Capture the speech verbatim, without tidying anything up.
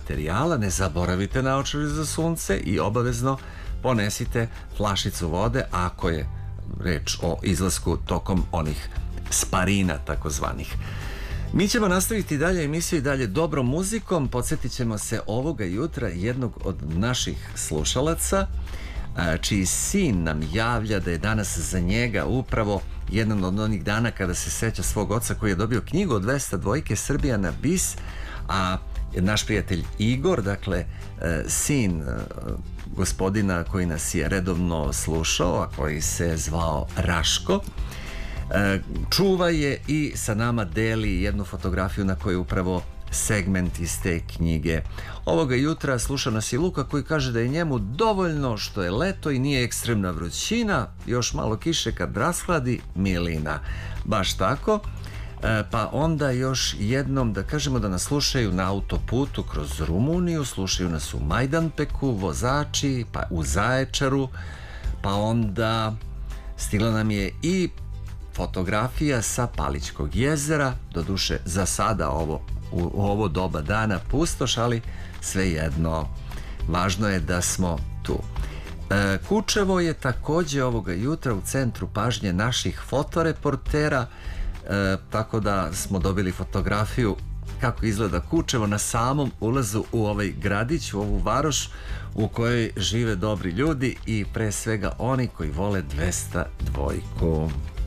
materijala, ne zaboravite naočare za sunce i obavezno ponesite flašicu vode ako je reč o izlasku tokom onih sparina takozvanih. Mi ćemo nastaviti dalje emisiju i dalje dobrom muzikom. Podsjetit ćemo se ovoga jutra jednog od naših slušalaca, čiji sin nam javlja da je danas za njega upravo jedan od onih dana kada se seća svog oca koji je dobio knjigu od dvesta dvojke Srbija na bis, a naš prijatelj Igor, dakle sin gospodina koji nas je redovno slušao, a koji se zvao Raško, čuva je i sa nama deli jednu fotografiju na kojoj je upravo segment iz te knjige. Ovoga jutra sluša nas i Luka koji kaže da je njemu dovoljno što je leto i nije ekstremna vrućina, još malo kiše kad rashladi, milina. Baš tako. Pa onda još jednom da kažemo da nas slušaju na autoputu kroz Rumuniju, slušaju nas u Majdanpeku, vozači, pa u Zaječaru, pa onda stigla nam je i fotografija sa Palićkog jezera, doduše za sada ovo, u, u ovo doba dana pustoš, ali svejedno, važno je da smo tu. E, Kučevo je takođe ovoga jutra u centru pažnje naših fotoreportera, e, tako da smo dobili fotografiju kako izgleda Kučevo na samom ulazu u ovaj gradić, u ovu varoš u kojoj žive dobri ljudi i pre svega oni koji vole dvesta dvojku.